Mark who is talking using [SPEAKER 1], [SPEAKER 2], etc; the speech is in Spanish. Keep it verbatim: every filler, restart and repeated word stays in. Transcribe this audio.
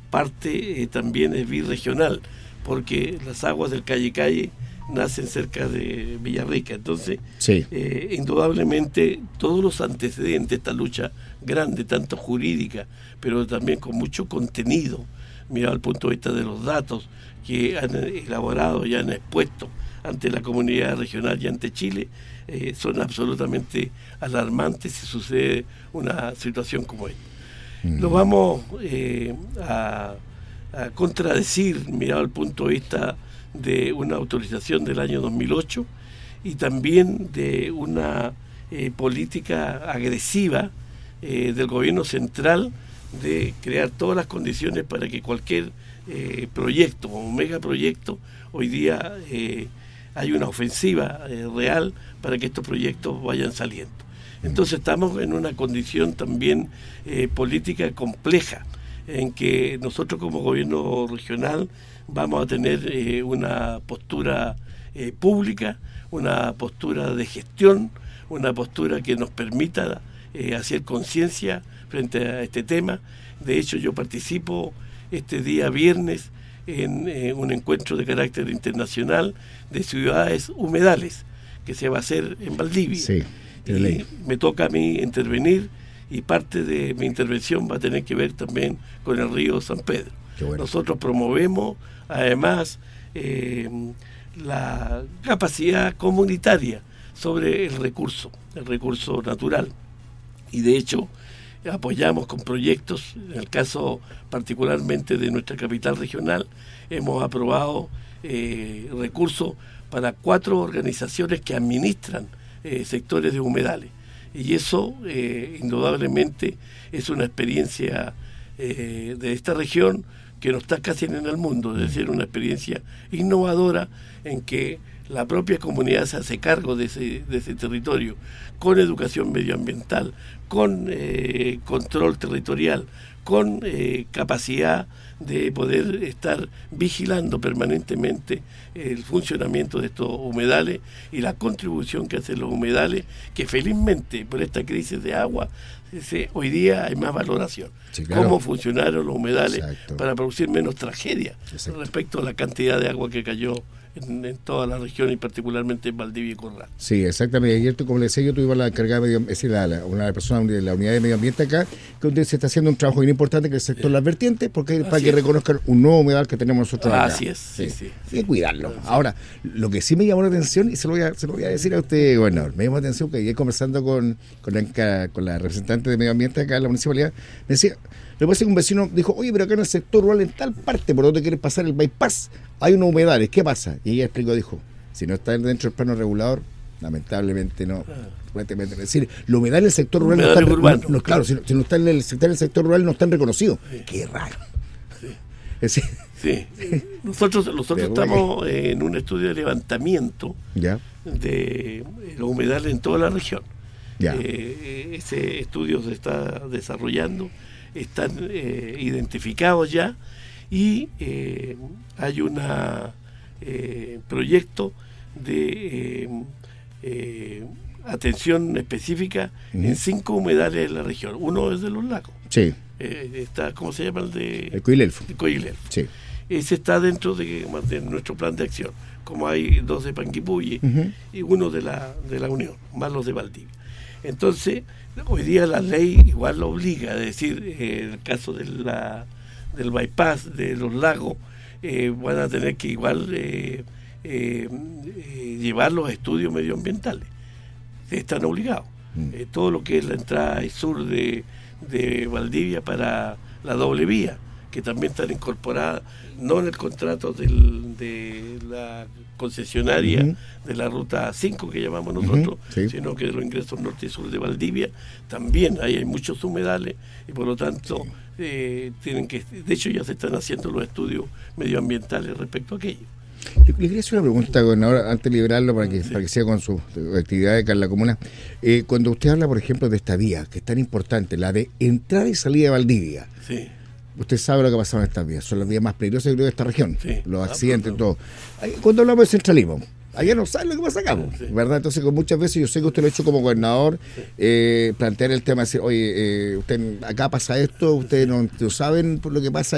[SPEAKER 1] parte eh, también es birregional, porque las aguas del Calle Calle nacen cerca de Villarrica. Entonces,
[SPEAKER 2] sí.
[SPEAKER 1] eh, indudablemente, todos los antecedentes de esta lucha grande, tanto jurídica, pero también con mucho contenido, mirado al punto de vista de los datos que han elaborado y han expuesto ante la comunidad regional y ante Chile, eh, son absolutamente alarmantes si sucede una situación como esta. Mm. Lo vamos eh, a, a contradecir, mirado al punto de vista de una autorización del año dos mil ocho y también de una eh, política agresiva eh, del gobierno central de crear todas las condiciones para que cualquier eh, proyecto o megaproyecto, hoy día eh, hay una ofensiva eh, real para que estos proyectos vayan saliendo. Entonces estamos en una condición también eh, política compleja, en que nosotros como gobierno regional vamos a tener eh, una postura eh, pública, una postura de gestión, una postura que nos permita eh, hacer conciencia frente a este tema. De hecho, yo participo este día viernes en eh, un encuentro de carácter internacional de ciudades humedales que se va a hacer en Valdivia.
[SPEAKER 2] Sí,
[SPEAKER 1] y me toca a mí intervenir, y parte de mi intervención va a tener que ver también con el río San Pedro. Bueno. Nosotros promovemos además eh, la capacidad comunitaria sobre el recurso, el recurso natural, y de hecho apoyamos con proyectos. En el caso particularmente de nuestra capital regional, hemos aprobado eh, recursos para cuatro organizaciones que administran eh, sectores de humedales. Y eso eh, indudablemente es una experiencia eh, de esta región que no está casi en el mundo, es decir, una experiencia innovadora en que la propia comunidad se hace cargo de ese, de ese territorio, con educación medioambiental, con eh, control territorial, con eh, capacidad de poder estar vigilando permanentemente el funcionamiento de estos humedales y la contribución que hacen los humedales, que felizmente por esta crisis de agua se, hoy día hay más valoración.
[SPEAKER 2] Sí, claro.
[SPEAKER 1] Cómo funcionaron los humedales.
[SPEAKER 2] Exacto.
[SPEAKER 1] Para producir menos tragedia. Exacto. Respecto a la cantidad de agua que cayó en, en toda la región y particularmente en Valdivia y Corral.
[SPEAKER 2] Sí, exactamente. Ayer, como le decía, yo tuve la encargada de medio, es decir, la, la, una persona de la unidad de medio ambiente acá, donde se está haciendo un trabajo bien importante que es el sector de las vertientes, porque Así para que es. reconozcan un nuevo humedal que tenemos nosotros acá.
[SPEAKER 1] Así es, sí, sí. sí,
[SPEAKER 2] sí. Y cuidarlo. Sí. Ahora, lo que sí me llamó la atención, y se lo voy a, se lo voy a decir a usted, bueno, me llamó la atención que ayer conversando con, con, la, con la representante de medio ambiente acá en la municipalidad, me decía, lo que pasa es que un vecino dijo, oye, pero acá en el sector rural, en tal parte, por donde quieres pasar el bypass, hay unos humedales, ¿qué pasa? Y ella explicó, dijo, si no está dentro del plano regulador, lamentablemente no. Ah. Es decir, los humedales del sector rural no están, urbanos, no, no, claro, si no, si no están en el sector del sector rural no están reconocidos. Sí. Qué raro.
[SPEAKER 1] Sí. Es decir, sí. Nosotros, nosotros estamos que... en un estudio de levantamiento
[SPEAKER 2] ¿Ya?
[SPEAKER 1] de los humedales en toda la región.
[SPEAKER 2] Ya.
[SPEAKER 1] Eh, ese estudio se está desarrollando, están eh, identificados ya, y eh, hay un eh, proyecto de eh, eh, atención específica uh-huh. en cinco humedales de la región. Uno es de los lagos.
[SPEAKER 2] Sí.
[SPEAKER 1] Eh, está, ¿cómo se llama? El de
[SPEAKER 2] el Coilelfo.
[SPEAKER 1] El Coilelfo.
[SPEAKER 2] Sí.
[SPEAKER 1] Ese está dentro de, de nuestro plan de acción, como hay dos de Panguipulli uh-huh. y uno de la de la Unión, más los de Valdivia. Entonces, hoy día la ley igual lo obliga, es decir, eh, en el caso de la, del bypass de los lagos, eh, van a tener que igual eh, eh, eh, llevar los estudios medioambientales. Están obligados. Mm. Eh, todo lo que es la entrada y sur de, de Valdivia para la doble vía, que también están incorporadas, no en el contrato del, de la concesionaria uh-huh. de la ruta cinco que llamamos nosotros, uh-huh. sí. sino que de los ingresos norte y sur de Valdivia, también ahí hay muchos humedales y por lo tanto sí. eh, tienen que, de hecho ya se están haciendo los estudios medioambientales respecto a aquello.
[SPEAKER 2] Le, le quería hacer una pregunta, gobernador, antes de liberarlo para que, sí. para que siga con su actividad de acá en la comuna. Eh, cuando usted habla, por ejemplo, de esta vía, que es tan importante, la de entrada y salida de Valdivia,
[SPEAKER 1] sí.
[SPEAKER 2] usted sabe lo que ha pasado en estas vías, son las vías más peligrosas de esta región,
[SPEAKER 1] sí.
[SPEAKER 2] los accidentes y todo. Cuando hablamos de centralismo, allá no sabe lo que pasa acá, sí. ¿verdad? Entonces, con muchas veces, yo sé que usted lo ha hecho como gobernador, sí. eh, plantear el tema, decir, oye, eh, usted acá pasa esto, ustedes no, no saben por lo que pasa